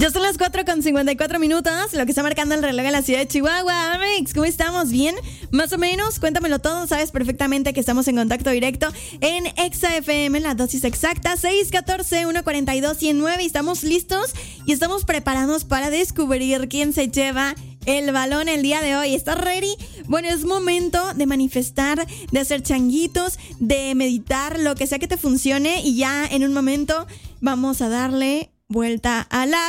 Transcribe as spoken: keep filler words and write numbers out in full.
Ya son las cuatro con cincuenta y cuatro minutos, lo que está marcando el reloj en la ciudad de Chihuahua. Amix, ¿cómo estamos? ¿Bien? Más o menos, cuéntamelo todo. Sabes perfectamente que estamos en contacto directo en Exa F M, la dosis exacta, seis uno cuatro, uno cuatro dos, uno cero nueve. Y estamos listos y estamos preparados para descubrir quién se lleva el balón el día de hoy. ¿Estás ready? Bueno, es momento de manifestar, de hacer changuitos, de meditar, lo que sea que te funcione. Y ya en un momento vamos a darle vuelta a la